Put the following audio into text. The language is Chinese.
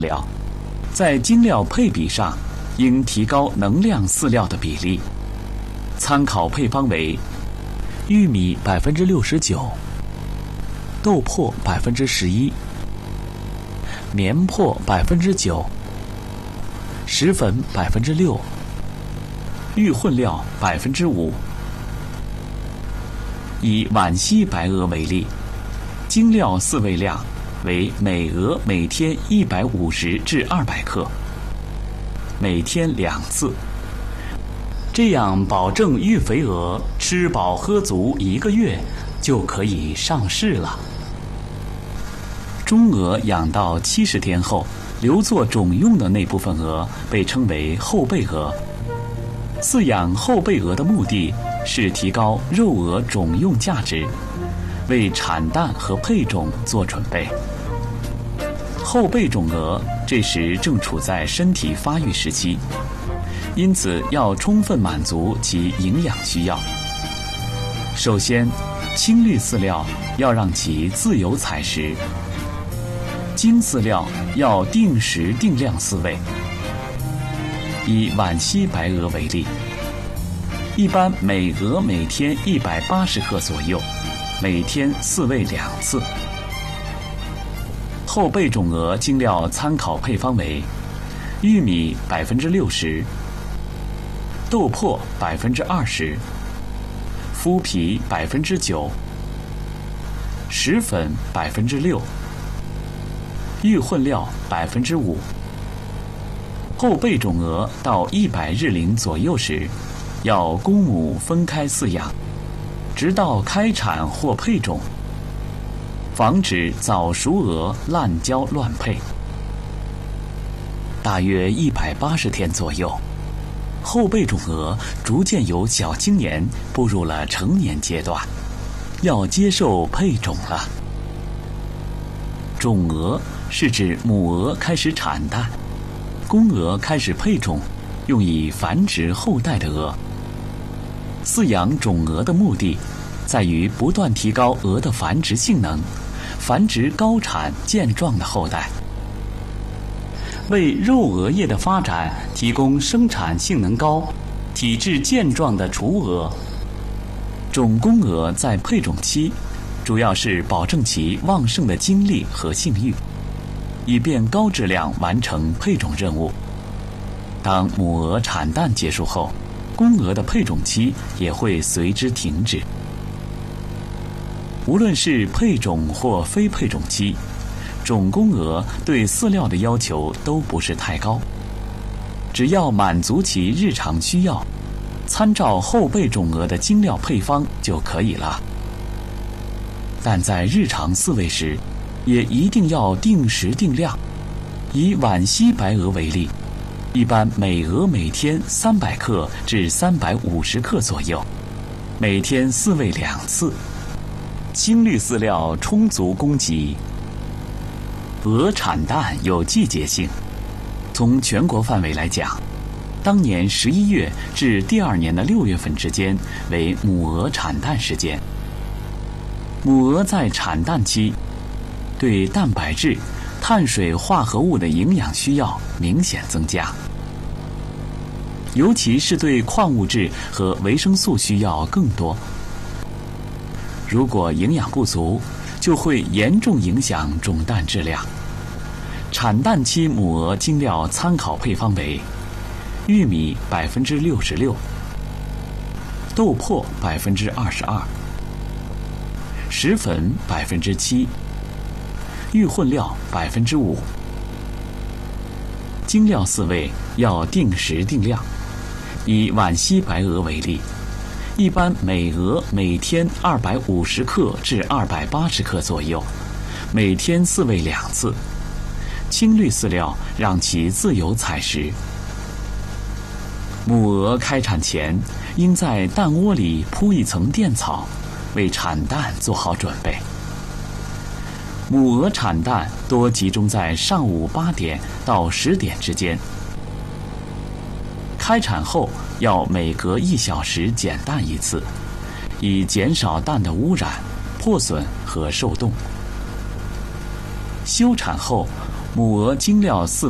料，在精料配比上应提高能量饲料的比例。参考配方为：玉米69%，豆粕11%，棉粕9%，石粉6%，玉混料5%。以皖西白鹅为例，精料饲喂量为每鹅每天150至200克，每天2次。这样保证育肥鹅吃饱喝足1个月就可以上市了。中鹅养到70天后，留作种用的那部分鹅被称为后备鹅。饲养后备鹅的目的是提高肉鹅种用价值，为产蛋和配种做准备。后备种鹅这时正处在身体发育时期，因此要充分满足其营养需要。首先，青绿饲料要让其自由采食，精饲料要定时定量饲喂。以皖西白鹅为例，一般每鹅每天180克左右，每天饲喂2次。后备种鹅精料参考配方为：玉米60%，豆粕20%，麸皮9%，石粉6%，玉混料5%。后备种鹅到100日龄左右时，要公母分开饲养，直到开产或配种，防止早熟鹅滥交乱配。大约180天左右，后备种鹅逐渐由小青年步入了成年阶段，要接受配种了。种鹅是指母鹅开始产蛋，公鹅开始配种，用以繁殖后代的鹅。饲养种鹅的目的在于不断提高鹅的繁殖性能，繁殖高产健壮的后代，为肉鹅业的发展提供生产性能高、体质健壮的雏鹅。种公鹅在配种期主要是保证其旺盛的精力和性欲，以便高质量完成配种任务。当母鹅产蛋结束后，公鹅的配种期也会随之停止。无论是配种或非配种期，种公鹅对饲料的要求都不是太高，只要满足其日常需要，参照后备种鹅的精料配方就可以了。但在日常饲喂时，也一定要定时定量。以皖西白鹅为例，一般每鹅每天300克至350克左右，每天饲喂2次。青绿饲料充足供给。鹅产蛋有季节性，从全国范围来讲，当年11月至第2年的6月份之间为母鹅产蛋时间。母鹅在产蛋期，对蛋白质、碳水化合物的营养需要明显增加，尤其是对矿物质和维生素需要更多。如果营养不足，就会严重影响种蛋质量。产蛋期母鹅精料参考配方为：玉米66%，豆粕22%，石粉7%，玉混料5%。精料饲喂要定时定量。以皖西白鹅为例，一般每鹅每天250克至280克左右，每天饲喂2次。青绿饲料让其自由采食。母鹅开产前，应在蛋窝里铺一层垫草，为产蛋做好准备。母鹅产蛋多集中在上午8点到10点之间。开产后要每隔1小时减蛋一次，以减少蛋的污染、破损和受冻。休产后母鹅精料4